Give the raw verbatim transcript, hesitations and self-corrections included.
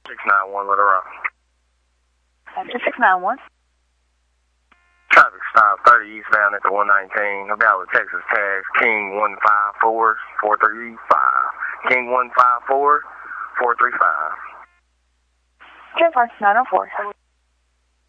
six nine one, let her out. six nine one. Traffic stop thirty eastbound at the one nineteen. About with Texas tags, King one five four, four three five. King one five four, four three five. Jet Park nine oh four.